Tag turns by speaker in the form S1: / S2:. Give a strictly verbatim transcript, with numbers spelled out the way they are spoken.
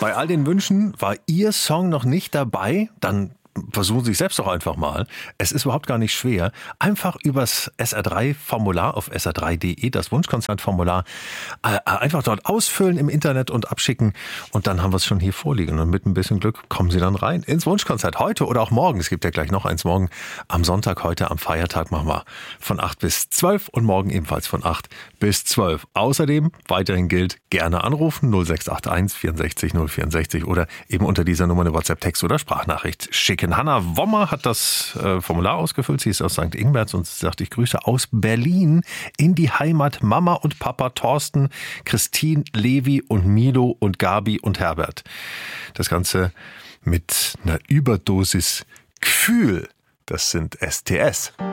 S1: Bei all den Wünschen war Ihr Song noch nicht dabei? Dann versuchen Sie es selbst doch einfach mal. Es ist überhaupt gar nicht schwer. Einfach übers S R drei Formular auf S R drei Punkt de, das Wunschkonzertformular, äh, einfach dort ausfüllen im Internet und abschicken. Und dann haben wir es schon hier vorliegen. Und mit ein bisschen Glück kommen Sie dann rein ins Wunschkonzert. Heute oder auch morgen. Es gibt ja gleich noch eins morgen. Am Sonntag, heute am Feiertag machen wir von acht bis zwölf und morgen ebenfalls von acht bis zwölf. Außerdem, weiterhin gilt, gerne anrufen null sechs acht eins vierundsechzig null vierundsechzig oder eben unter dieser Nummer eine WhatsApp-Text oder Sprachnachricht schicken. Hanna Wommer hat das äh, Formular ausgefüllt. Sie ist aus Sankt Ingbert und sagt, ich grüße aus Berlin in die Heimat Mama und Papa Thorsten, Christine, Levi und Milo und Gabi und Herbert. Das Ganze mit einer Überdosis Gefühl. Das sind S T S.